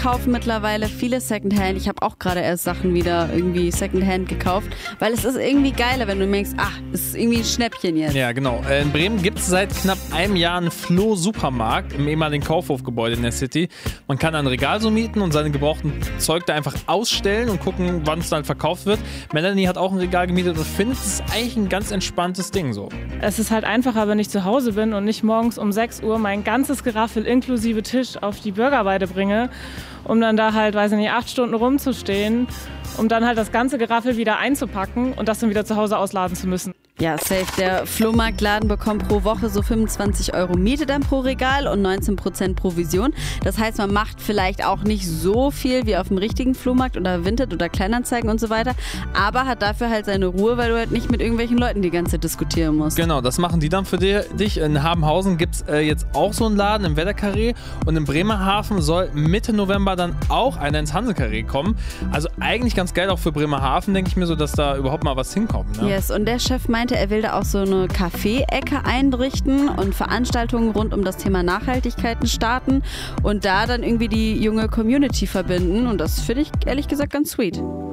kaufen mittlerweile viele Secondhand. Ich habe auch gerade erst Sachen wieder irgendwie Secondhand gekauft, weil es ist irgendwie geiler, wenn du merkst, es ist irgendwie ein Schnäppchen jetzt. Ja, genau. In Bremen gibt es seit knapp einem Jahr einen Flo-Supermarkt im ehemaligen Kaufhofgebäude in der City. Man kann ein Regal so mieten und seine gebrauchten Zeug da einfach ausstellen und gucken, wann es dann verkauft wird. Melanie hat auch ein Regal gemietet und findet, es ist eigentlich ein ganz entspanntes Ding so. Es ist halt einfacher, wenn ich zu Hause bin und nicht morgens um 6 Uhr mein ganzes Geraffel inklusive Tisch auf die Bürgerweide bringe, um dann da halt, 8 Stunden rumzustehen, um dann halt das ganze Geraffel wieder einzupacken und das dann wieder zu Hause ausladen zu müssen. Ja, safe. Der Flohmarktladen bekommt pro Woche so 25 € Miete dann pro Regal und 19% Provision. Das heißt, man macht vielleicht auch nicht so viel wie auf dem richtigen Flohmarkt oder Vinted oder Kleinanzeigen und so weiter, aber hat dafür halt seine Ruhe, weil du halt nicht mit irgendwelchen Leuten die ganze Zeit diskutieren musst. Genau, das machen die dann für dich. In Habenhausen gibt es jetzt auch so einen Laden im Wedderkarree und in Bremerhaven soll Mitte November dann auch einer ins Hansekarree kommen. Also eigentlich ganz geil auch für Bremerhaven, denke ich mir so, dass da überhaupt mal was hinkommt. Ne? Yes, und der Chef meinte, er will da auch so eine Kaffee-Ecke einrichten und Veranstaltungen rund um das Thema Nachhaltigkeiten starten und da dann irgendwie die junge Community verbinden und das finde ich ehrlich gesagt ganz sweet.